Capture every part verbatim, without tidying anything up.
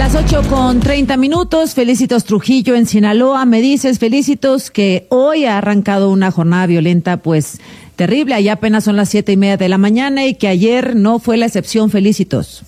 Las ocho con treinta minutos, Felicitos Trujillo en Sinaloa. Me dices, Felicitos, que hoy ha arrancado una jornada violenta, pues terrible. Allá apenas son las siete y media de la mañana y que ayer no fue la excepción, Felicitos.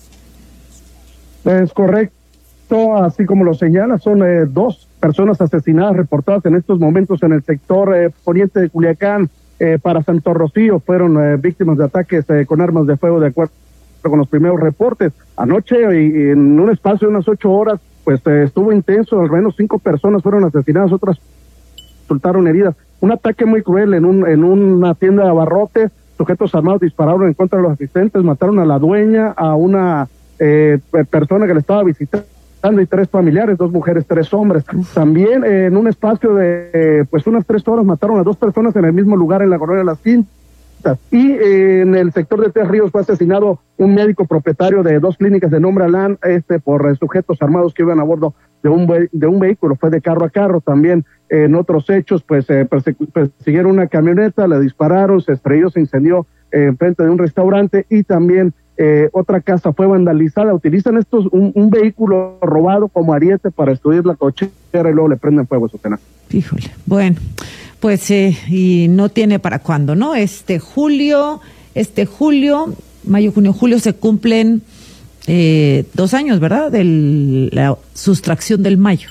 Es correcto, así como lo señala, son eh, dos personas asesinadas reportadas en estos momentos en el sector eh, poniente de Culiacán. Eh, para Santo Rocío fueron eh, víctimas de ataques eh, con armas de fuego, de acuerdo con los primeros reportes. Anoche, y, y en un espacio de unas ocho horas, pues eh, estuvo intenso. Al menos cinco personas fueron asesinadas, otras resultaron heridas. Un ataque muy cruel en un en una tienda de abarrotes. Sujetos armados dispararon en contra de los asistentes, mataron a la dueña, a una eh, persona que le estaba visitando y tres familiares, dos mujeres, tres hombres. También eh, en un espacio de eh, pues unas tres horas mataron a dos personas en el mismo lugar en la colonia Las Quintas. Y eh, en el sector de Tres Ríos fue asesinado un médico propietario de dos clínicas de nombre Alán, este por eh, sujetos armados que iban a bordo de un de un vehículo, fue de carro a carro. También eh, en otros hechos, pues eh, persiguieron una camioneta, le dispararon, se estrelló, se incendió eh, enfrente de un restaurante, y también eh, otra casa fue vandalizada. Utilizan estos un, un vehículo robado como ariete para estudiar la cochera y luego le prenden fuego a su cena. Híjole, bueno. Pues, eh, y no tiene para cuándo, ¿no? Este julio, este julio, mayo, junio, julio se cumplen eh, dos años, ¿verdad? De la sustracción del mayo.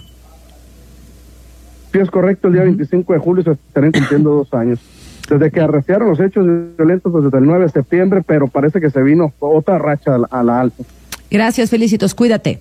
Sí, es correcto, el día uh-huh. veinticinco de julio se estarán cumpliendo dos años. Desde que arreciaron los hechos violentos, pues desde el nueve de septiembre, pero parece que se vino otra racha a la, a la alta. Gracias, Felicitos, cuídate.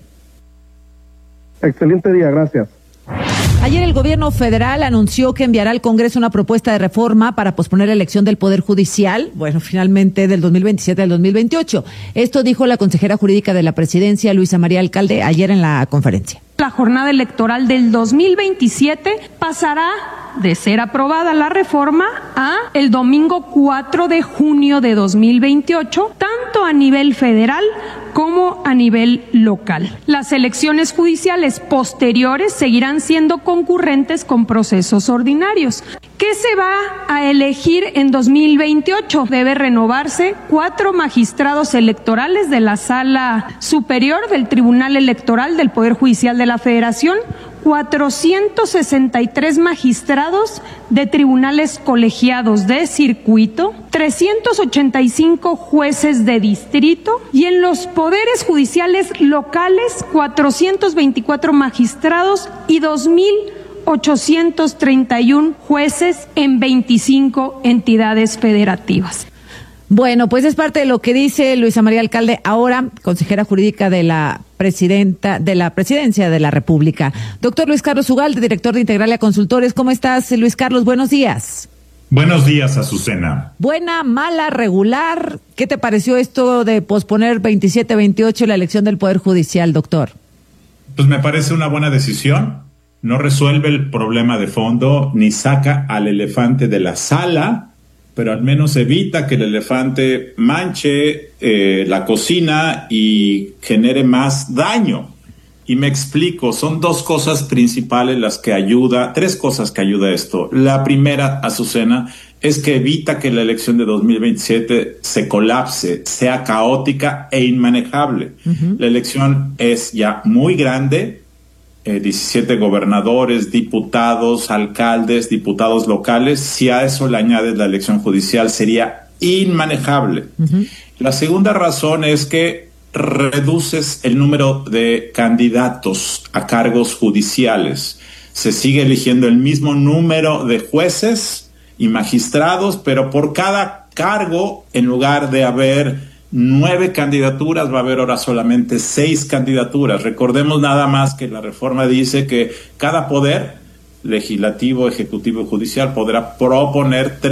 Excelente día, gracias. Ayer el gobierno federal anunció que enviará al Congreso una propuesta de reforma para posponer la elección del Poder Judicial, bueno, finalmente del dos mil veintisiete al dos mil veintiocho. Esto dijo la consejera jurídica de la presidencia, Luisa María Alcalde, ayer en la conferencia. La jornada electoral del dos mil veintisiete pasará de ser aprobada la reforma a el domingo cuatro de junio de dos mil veintiocho, tanto a nivel federal como a nivel local. Las elecciones judiciales posteriores seguirán siendo concurrentes con procesos ordinarios. ¿Qué se va a elegir en dos mil veintiocho? Debe renovarse cuatro magistrados electorales de la Sala Superior del Tribunal Electoral del Poder Judicial de la Federación, cuatrocientos sesenta y tres magistrados de tribunales colegiados de circuito, trescientos ochenta y cinco jueces de distrito, y en los poderes judiciales locales cuatrocientos veinticuatro magistrados y dos mil ochocientos treinta y uno jueces en veinticinco entidades federativas. Bueno, pues es parte de lo que dice Luisa María Alcalde, ahora consejera jurídica de la presidenta de la Presidencia de la República. Doctor Luis Carlos Ugalde, director de Integralia Consultores. ¿Cómo estás, Luis Carlos? Buenos días. Buenos días, Azucena. Buena, mala, regular. ¿Qué te pareció esto de posponer veintisiete veintiocho la elección del Poder Judicial, doctor? Pues me parece una buena decisión. No resuelve el problema de fondo, ni saca al elefante de la sala, pero al menos evita que el elefante manche eh, la cocina y genere más daño. Y me explico, son dos cosas principales las que ayuda, tres cosas que ayuda esto. La primera, Azucena, es que evita que la elección de dos mil veintisiete se colapse, sea caótica e inmanejable. Uh-huh. La elección es ya muy grande, eh, diecisiete gobernadores, diputados, alcaldes, diputados locales. Si a eso le añades la elección judicial, sería inmanejable. Uh-huh. La segunda razón es que reduces el número de candidatos a cargos judiciales. Se sigue eligiendo el mismo número de jueces y magistrados, pero por cada cargo, en lugar de haber nueve candidaturas, va a haber ahora solamente seis candidaturas. Recordemos nada más que la reforma dice que cada poder, legislativo, ejecutivo y judicial, podrá proponer tres